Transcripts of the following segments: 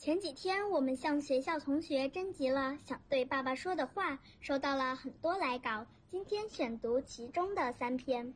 前几天我们向学校同学征集了想对爸爸说的话，收到了很多来稿，今天选读其中的3篇。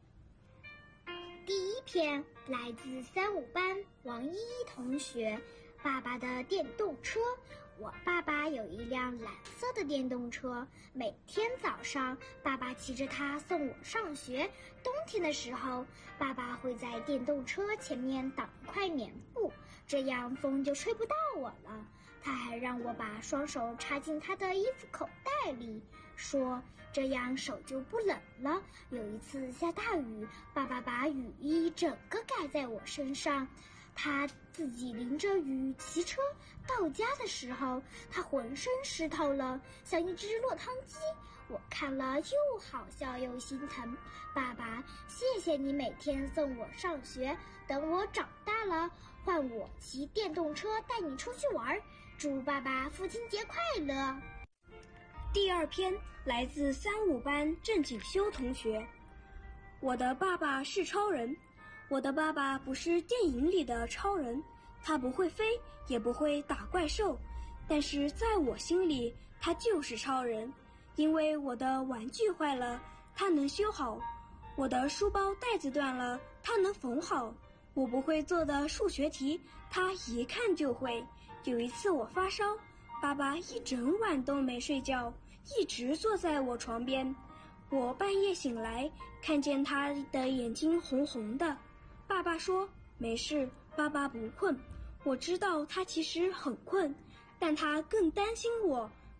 第一篇来自35班王依依同学，爸爸的电动车。我爸爸有一辆蓝色的电动车，每天早上爸爸骑着它送我上学。冬天的时候，爸爸会在电动车前面挡一块棉布，这样风就吹不到我了。他还让我把双手插进他的衣服口袋里，说这样手就不冷了。有一次下大雨，爸爸把雨衣整个盖在我身上，他自己淋着雨骑车到家的时候，他浑身湿透了，像一只落汤鸡。我看了又好笑又心疼。爸爸，谢谢你每天送我上学，等我长大了，换我骑电动车带你出去玩。祝爸爸父亲节快乐。 第二篇来自35班郑景修同学。我的爸爸是超人。我的爸爸不是电影里的超人，他不会飞，也不会打怪兽，但是在我心里，他就是超人。因为我的玩具坏了，他能修好；我的书包带子断了，他能缝好；我不会做的数学题，他一看就会。有一次我发烧，爸爸一整晚都没睡觉，一直坐在我床边。我半夜醒来，看见他的眼睛红红的。爸爸说没事，爸爸不困。我知道他其实很困，但他更担心我，